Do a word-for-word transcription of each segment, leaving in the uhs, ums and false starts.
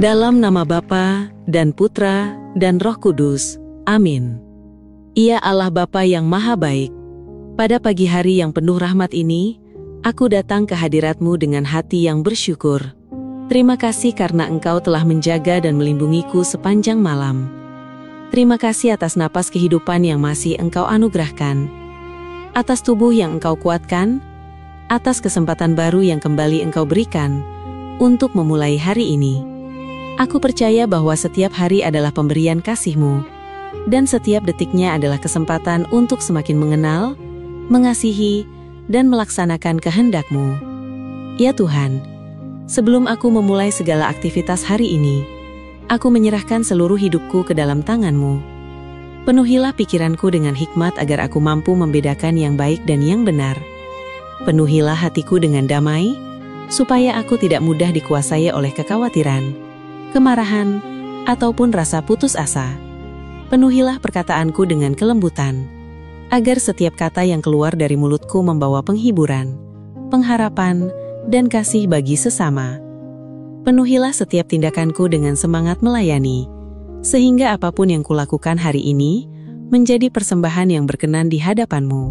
Dalam nama Bapa dan Putra dan Roh Kudus. Amin. Ya Allah Bapa yang Maha Baik, pada pagi hari yang penuh rahmat ini, aku datang ke hadirat-Mu dengan hati yang bersyukur. Terima kasih karena Engkau telah menjaga dan melindungiku sepanjang malam. Terima kasih atas napas kehidupan yang masih Engkau anugerahkan, atas tubuh yang Engkau kuatkan, atas kesempatan baru yang kembali Engkau berikan untuk memulai hari ini. Aku percaya bahwa setiap hari adalah pemberian kasih-Mu, dan setiap detiknya adalah kesempatan untuk semakin mengenal, mengasihi, dan melaksanakan kehendak-Mu. Ya Tuhan, sebelum aku memulai segala aktivitas hari ini, aku menyerahkan seluruh hidupku ke dalam tangan-Mu. Penuhilah pikiranku dengan hikmat agar aku mampu membedakan yang baik dan yang benar. Penuhilah hatiku dengan damai, supaya aku tidak mudah dikuasai oleh kekhawatiran, kemarahan, ataupun rasa putus asa. Penuhilah perkataanku dengan kelembutan, agar setiap kata yang keluar dari mulutku membawa penghiburan, pengharapan, dan kasih bagi sesama. Penuhilah setiap tindakanku dengan semangat melayani, sehingga apapun yang kulakukan hari ini menjadi persembahan yang berkenan di hadapan-Mu.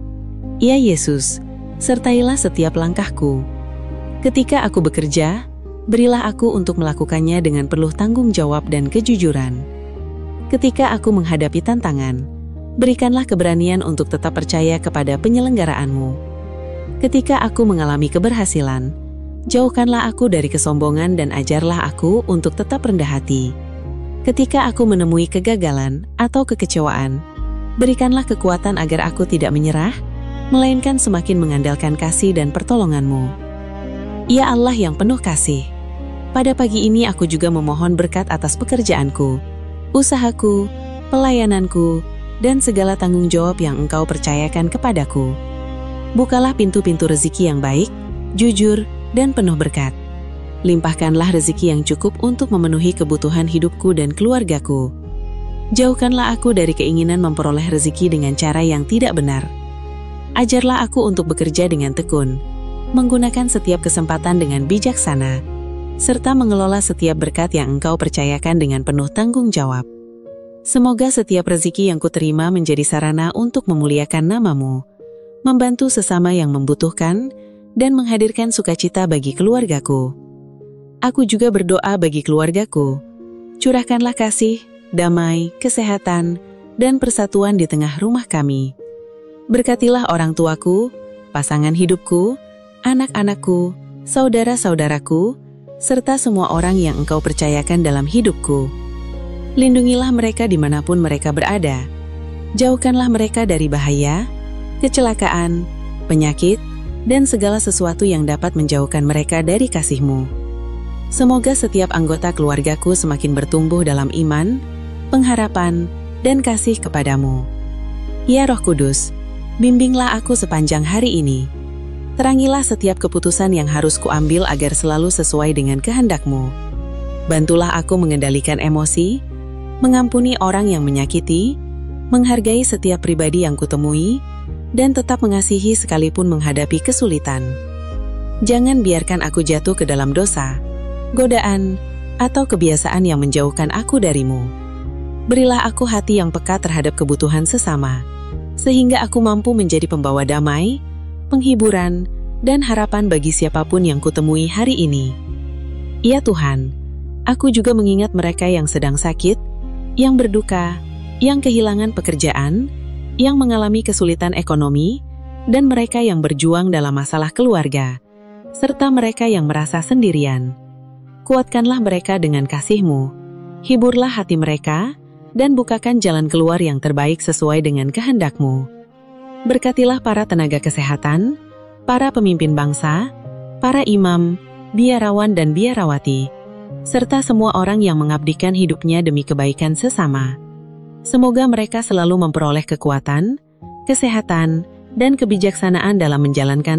Ya Yesus, sertailah setiap langkahku. Ketika aku bekerja, berilah aku untuk melakukannya dengan penuh tanggung jawab dan kejujuran. Ketika aku menghadapi tantangan, berikanlah keberanian untuk tetap percaya kepada penyelenggaraan-Mu. Ketika aku mengalami keberhasilan, jauhkanlah aku dari kesombongan dan ajarlah aku untuk tetap rendah hati. Ketika aku menemui kegagalan atau kekecewaan, berikanlah kekuatan agar aku tidak menyerah, melainkan semakin mengandalkan kasih dan pertolongan-Mu. Ya Allah yang penuh kasih, pada pagi ini aku juga memohon berkat atas pekerjaanku, usahaku, pelayananku, dan segala tanggung jawab yang Engkau percayakan kepadaku. Bukalah pintu-pintu rezeki yang baik, jujur, dan penuh berkat. Limpahkanlah rezeki yang cukup untuk memenuhi kebutuhan hidupku dan keluargaku. Jauhkanlah aku dari keinginan memperoleh rezeki dengan cara yang tidak benar. Ajarlah aku untuk bekerja dengan tekun, menggunakan setiap kesempatan dengan bijaksana, serta mengelola setiap berkat yang Engkau percayakan dengan penuh tanggung jawab. Semoga setiap rezeki yang kuterima menjadi sarana untuk memuliakan nama-Mu, membantu sesama yang membutuhkan, dan menghadirkan sukacita bagi keluargaku. Aku juga berdoa bagi keluargaku. Curahkanlah kasih, damai, kesehatan, dan persatuan di tengah rumah kami. Berkatilah orang tuaku, pasangan hidupku, anak-anakku, saudara-saudaraku, serta semua orang yang Engkau percayakan dalam hidupku. Lindungilah mereka dimanapun mereka berada. Jauhkanlah mereka dari bahaya, kecelakaan, penyakit, dan segala sesuatu yang dapat menjauhkan mereka dari kasih-Mu. Semoga setiap anggota keluargaku semakin bertumbuh dalam iman, pengharapan, dan kasih kepadamu. Ya Roh Kudus, bimbinglah aku sepanjang hari ini. Terangilah setiap keputusan yang harus kuambil agar selalu sesuai dengan kehendak-Mu. Bantulah aku mengendalikan emosi, mengampuni orang yang menyakiti, menghargai setiap pribadi yang kutemui, dan tetap mengasihi sekalipun menghadapi kesulitan. Jangan biarkan aku jatuh ke dalam dosa, godaan, atau kebiasaan yang menjauhkan aku dari-Mu. Berilah aku hati yang peka terhadap kebutuhan sesama, sehingga aku mampu menjadi pembawa damai, penghiburan, dan harapan bagi siapapun yang kutemui hari ini. Ya Tuhan, aku juga mengingat mereka yang sedang sakit, yang berduka, yang kehilangan pekerjaan, yang mengalami kesulitan ekonomi, dan mereka yang berjuang dalam masalah keluarga, serta mereka yang merasa sendirian. Kuatkanlah mereka dengan kasih-Mu, hiburlah hati mereka, dan bukakan jalan keluar yang terbaik sesuai dengan kehendak-Mu. Berkatilah para tenaga kesehatan, para pemimpin bangsa, para imam, biarawan dan biarawati, serta semua orang yang mengabdikan hidupnya demi kebaikan sesama. Semoga mereka selalu memperoleh kekuatan, kesehatan, dan kebijaksanaan dalam menjalankan